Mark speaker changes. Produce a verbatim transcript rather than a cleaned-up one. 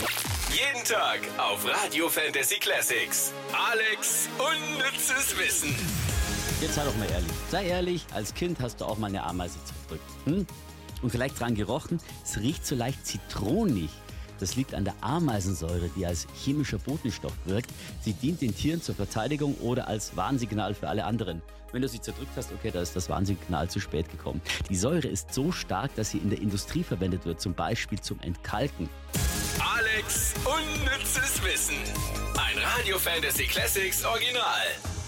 Speaker 1: Jeden Tag auf Radio Fantasy Classics. Alex unnützes Wissen.
Speaker 2: Jetzt sei doch mal ehrlich. Sei ehrlich, als Kind hast du auch mal eine Ameise zerdrückt. Hm? Und vielleicht dran gerochen, es riecht so leicht zitronig. Das liegt an der Ameisensäure, die als chemischer Botenstoff wirkt. Sie dient den Tieren zur Verteidigung oder als Warnsignal für alle anderen. Wenn du sie zerdrückt hast, okay, da ist das Warnsignal zu spät gekommen. Die Säure ist so stark, dass sie in der Industrie verwendet wird, zum Beispiel zum Entkalken.
Speaker 1: Alex unnützes Wissen. Ein Radio Fantasy Classics Original.